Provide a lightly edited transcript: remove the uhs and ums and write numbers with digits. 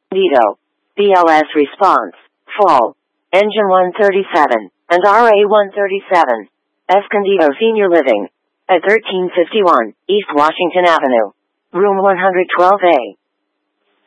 Vito. BLS response. Fall. Engine 137 and RA 137. Escondido Senior Living. At 1351 East Washington Avenue. Room 112A.